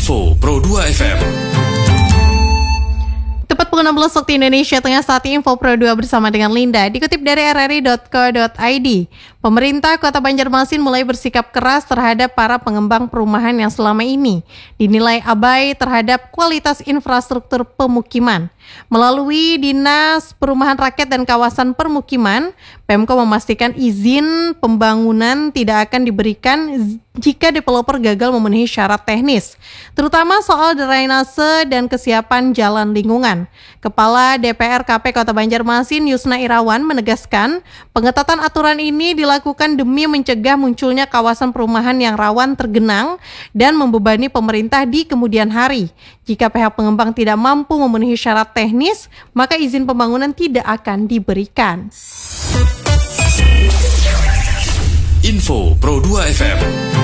Info Pro 2 FM. Tepat pukul 16 waktu Indonesia Tengah, saat ini Info Pro 2 bersama dengan Linda. Dikutip dari rri.co.id, pemerintah Kota Banjarmasin mulai bersikap keras terhadap para pengembang perumahan yang selama ini dinilai abai terhadap kualitas infrastruktur pemukiman. Melalui Dinas Perumahan Rakyat dan Kawasan Permukiman, Pemko memastikan izin pembangunan tidak akan diberikan jika developer gagal memenuhi syarat teknis, terutama soal drainase dan kesiapan jalan lingkungan. Kepala DPR KP Kota Banjarmasin, Yusna Irawan, menegaskan pengetatan aturan ini dilakukan demi mencegah munculnya kawasan perumahan yang rawan tergenang dan membebani pemerintah di kemudian hari. Jika pihak pengembang tidak mampu memenuhi syarat teknis, maka izin pembangunan tidak akan diberikan. Info Pro 2 FM.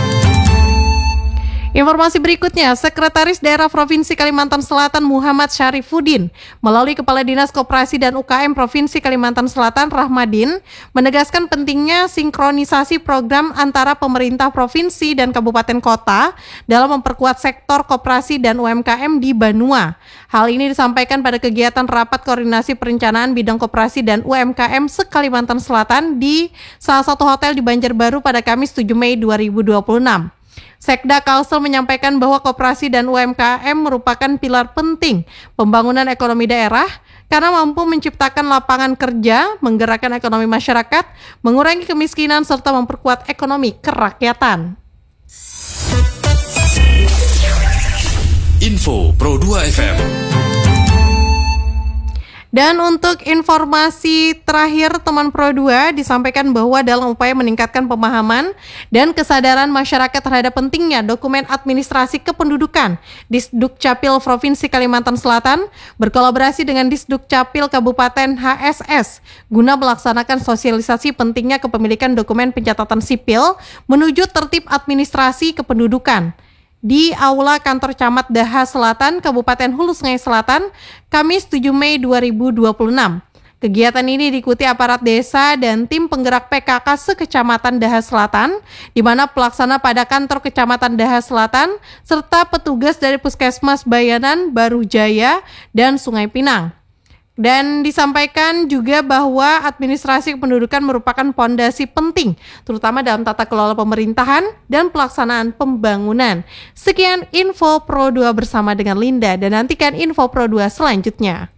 Informasi berikutnya, Sekretaris Daerah Provinsi Kalimantan Selatan Muhammad Syarifuddin melalui Kepala Dinas Koperasi dan UKM Provinsi Kalimantan Selatan Rahmadin menegaskan pentingnya sinkronisasi program antara pemerintah provinsi dan kabupaten kota dalam memperkuat sektor koperasi dan UMKM di Banua. Hal ini disampaikan pada kegiatan rapat koordinasi perencanaan bidang koperasi dan UMKM se-Kalimantan Selatan di salah satu hotel di Banjarbaru pada Kamis 7 Mei 2026. Sekda Kalsel menyampaikan bahwa koperasi dan UMKM merupakan pilar penting pembangunan ekonomi daerah karena mampu menciptakan lapangan kerja, menggerakkan ekonomi masyarakat, mengurangi kemiskinan, serta memperkuat ekonomi kerakyatan. Info Pro 2 FM. Dan untuk informasi terakhir teman Pro 2 disampaikan bahwa dalam upaya meningkatkan pemahaman dan kesadaran masyarakat terhadap pentingnya dokumen administrasi kependudukan, Disdukcapil Provinsi Kalimantan Selatan berkolaborasi dengan Disdukcapil Kabupaten HSS guna melaksanakan sosialisasi pentingnya kepemilikan dokumen pencatatan sipil menuju tertib administrasi kependudukan di Aula Kantor Camat Daha Selatan, Kabupaten Hulu Sungai Selatan, Kamis 7 Mei 2026. Kegiatan ini diikuti aparat desa dan tim penggerak PKK se-Kecamatan Daha Selatan, di mana pelaksana pada kantor Kecamatan Daha Selatan, serta petugas dari Puskesmas Bayanan, Baru Jaya, dan Sungai Pinang. Dan disampaikan juga bahwa administrasi kependudukan merupakan pondasi penting, terutama dalam tata kelola pemerintahan dan pelaksanaan pembangunan. Sekian Info Pro 2 bersama dengan Linda, dan nantikan Info Pro 2 selanjutnya.